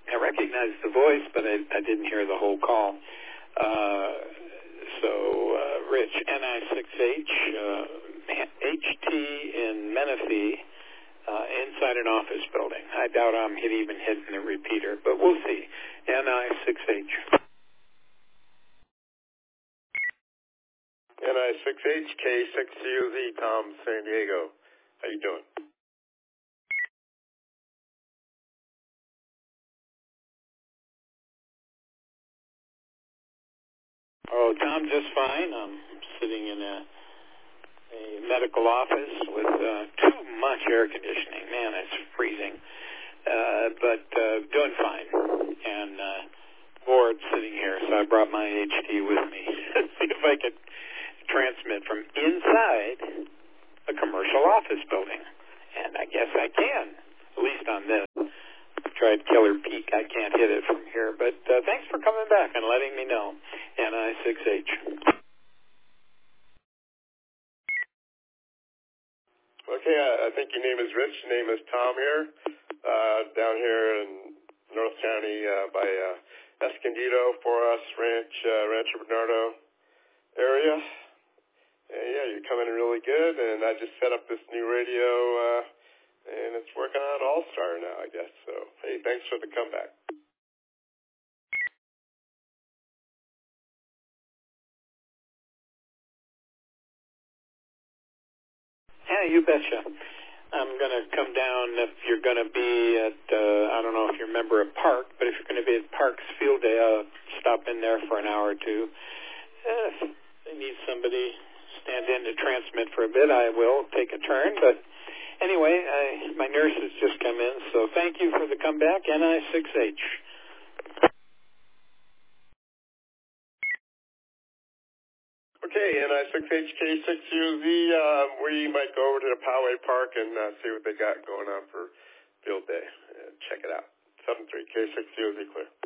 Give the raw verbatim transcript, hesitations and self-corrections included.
I recognized the voice, but I, I didn't hear the whole call. Uh, so, uh, Rich, N I six H, uh, H T in Menifee, uh, inside an office building. I doubt I'm hit, even hitting the repeater, but we'll see. N I six H. N I six H K six U Z, Tom, San Diego. How you doing? Oh, Tom, just fine. I'm sitting in a, a medical office with uh, too much air conditioning. Man, it's freezing. Uh, but uh, doing fine. And uh, bored sitting here, so I brought my H T with me. See if I could transmit from inside a commercial office building. And I guess I can, at least on this. Tried Killer Peak. I can't hit it from here, but uh, thanks for coming back and letting me know. N I six H. Okay, I, I think your name is Rich. Your name is Tom here, uh, down here in North County uh, by uh, Escondido, Forest Ranch, uh, Rancho Bernardo area. And yeah, you're coming in really good, and I just set up this new radio, uh, and it's working on All-Star now, I guess. So, hey, thanks for the comeback. Yeah, you betcha. I'm going to come down if you're going to be at, uh, I don't know if you remember a park, but if you're going to be at Parks Field Day, I'll stop in there for an hour or two. Uh, if they need somebody stand in to transmit for a bit, I will take a turn, but anyway, I, my nurse has just come in, so thank you for the comeback, N I six H. Okay, N I six H K six U Z, uh, we might go over to the Poway Park and uh, see what they got going on for field day. Uh, check it out. seven three K six U Z clear.